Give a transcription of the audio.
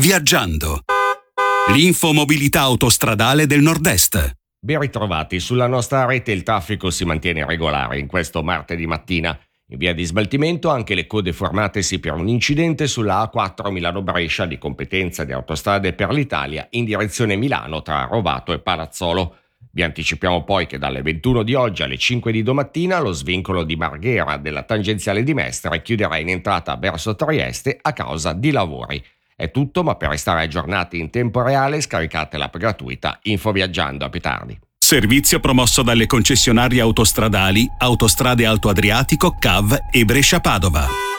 Viaggiando. L'infomobilità autostradale del Nord-Est. Ben ritrovati. Sulla nostra rete il traffico si mantiene regolare in questo martedì mattina. In via di smaltimento anche le code formatesi per un incidente sulla A4 Milano-Brescia di competenza di Autostrade per l'Italia in direzione Milano tra Rovato e Palazzolo. Vi anticipiamo poi che dalle 21 di oggi alle 5 di domattina lo svincolo di Marghera della tangenziale di Mestre chiuderà in entrata verso Trieste a causa di lavori. È tutto, ma per restare aggiornati in tempo reale scaricate l'app gratuita Infoviaggiando. A più tardi. Servizio promosso dalle concessionarie autostradali Autostrade Alto Adriatico, CAV e Brescia Padova.